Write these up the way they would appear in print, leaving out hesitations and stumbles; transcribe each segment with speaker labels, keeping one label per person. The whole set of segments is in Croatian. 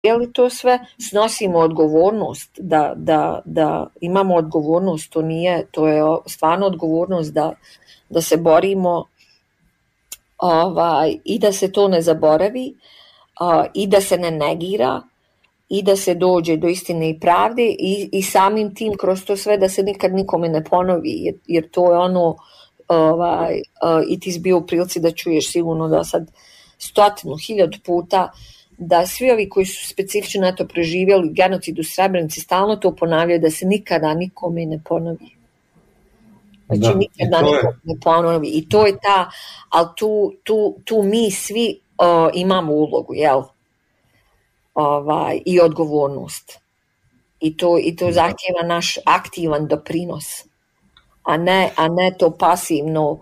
Speaker 1: preživjeli to sve, snosimo odgovornost, da imamo odgovornost, to je stvarno odgovornost da se borimo i da se to ne zaboravi i da se ne negira i da se dođe do istine i pravde i samim tim kroz to sve da se nikad nikome ne ponovi, jer to je ono, i ti si bio u prilici da čuješ sigurno da sad 100.000 puta da svi ovi koji su specifično na to preživjeli genocid u Srebrenici stalno to ponavljaju da se nikada nikome ne ponovi. Znači nikada nikome ne ponovi. I to je ta, ali tu mi svi imamo ulogu, jel? I odgovornost. I to zahtjeva naš aktivan doprinos. A ne to pasivno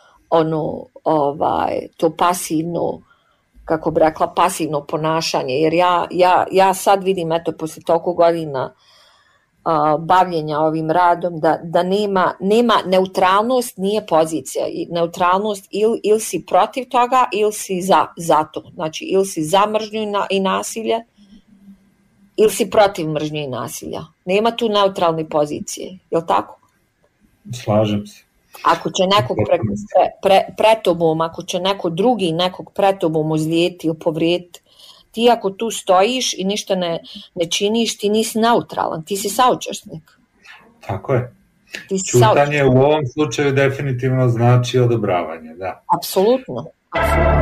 Speaker 1: to pasivno, kako bi rekla, pasivno ponašanje, jer ja sad vidim, eto, poslije toliko godina bavljenja ovim radom, da nema neutralnost, nije pozicija. Neutralnost ili si protiv toga, ili si za to. Znači, ili si za mržnju i nasilje, ili si protiv mržnje i nasilja. Nema tu neutralne pozicije, je li tako?
Speaker 2: Slažem se.
Speaker 1: Ako će nekog pretobom, ako će neko drugi nekog pretobom ozlijeti ili povrijediti, ti ako tu stojiš i ništa ne činiš, ti nisi neutralan, ti si saučesnik.
Speaker 2: Tako je. Ćutanje u ovom slučaju definitivno znači odobravanje, da.
Speaker 1: Apsolutno.